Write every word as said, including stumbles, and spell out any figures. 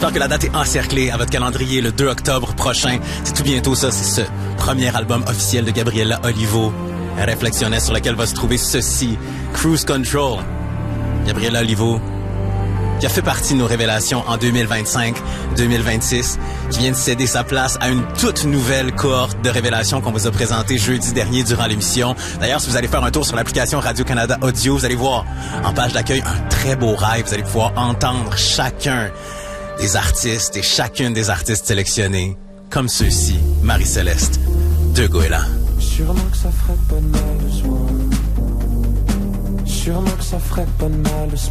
J'espère que la date est encerclée à votre calendrier le deux octobre prochain. C'est tout bientôt ça, c'est ce premier album officiel de Gabriela Olivo, Réflexionner, sur lequel va se trouver ceci, Cruise Control. Gabriela Olivo, qui a fait partie de nos révélations en deux mille vingt-cinq deux mille vingt-six, qui vient de céder sa place à une toute nouvelle cohorte de révélations qu'on vous a présentée jeudi dernier durant l'émission. D'ailleurs, si vous allez faire un tour sur l'application Radio-Canada Audio, vous allez voir en page d'accueil un très beau rêve. Vous allez pouvoir entendre chacun des artistes et chacune des artistes sélectionnés, comme ceux-ci, Marie-Céleste de Goéland. Sûrement que ça ferait pas de mal le soir. Sûrement que ça ferait pas de mal le soir.